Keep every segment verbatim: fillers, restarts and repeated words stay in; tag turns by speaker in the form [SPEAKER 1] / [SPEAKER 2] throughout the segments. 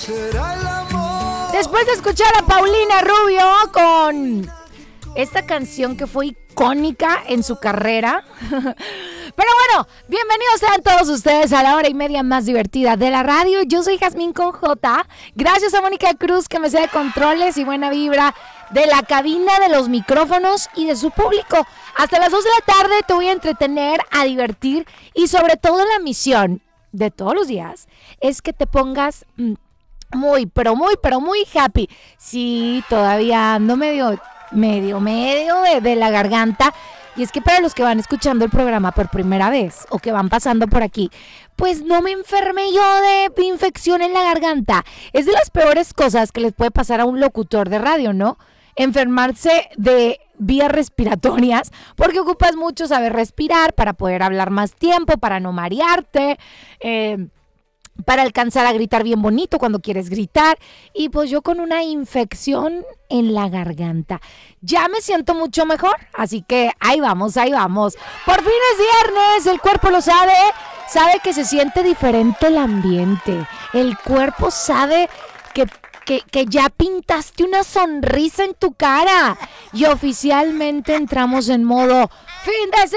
[SPEAKER 1] Después de escuchar a Paulina Rubio con esta canción que fue icónica en su carrera. Pero bueno, bienvenidos sean todos ustedes a la hora y media más divertida de la radio. Yo soy Jazmín con J. Gracias a Mónica Cruz que me cede controles y buena vibra de la cabina, de los micrófonos y de su público. Hasta las dos de la tarde te voy a entretener, a divertir y sobre todo la misión de todos los días es que te pongas muy, pero muy, pero muy happy. Sí, todavía ando medio, medio, medio de, de la garganta. Y es que para los que van escuchando el programa por primera vez o que van pasando por aquí, pues no me enfermé yo de infección en la garganta. Es de las peores cosas que les puede pasar a un locutor de radio, ¿no? Enfermarse de vías respiratorias, porque ocupas mucho saber respirar para poder hablar más tiempo, para no marearte, eh, para alcanzar a gritar bien bonito cuando quieres gritar. Y pues yo con una infección en la garganta ya me siento mucho mejor, así que ahí vamos, ahí vamos. Por fin es viernes, el cuerpo lo sabe, sabe que se siente diferente el ambiente, el cuerpo sabe que Que, que ya pintaste una sonrisa en tu cara y oficialmente entramos en modo ¡fin de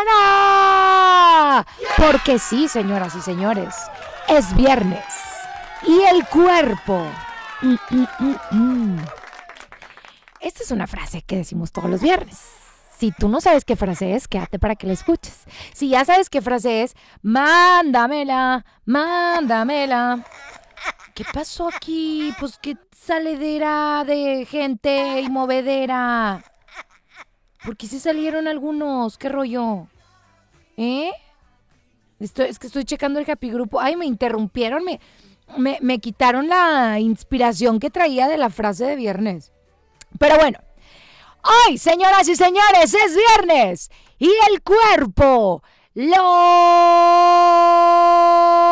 [SPEAKER 1] semana! Porque sí, señoras y señores, es viernes y el cuerpo. Mm, mm, mm, mm. Esta es una frase que decimos todos los viernes. Si tú no sabes qué frase es, quédate para que la escuches. Si ya sabes qué frase es, mándamela, mándamela. ¿Qué pasó aquí? Pues qué saledera de gente y movedera. ¿Por qué se salieron algunos? ¿Qué rollo? ¿Eh? Estoy, es que estoy checando el Happy Grupo. Ay, me interrumpieron, me, me, me quitaron la inspiración que traía de la frase de viernes. Pero bueno, hoy, señoras y señores, es viernes y el cuerpo lo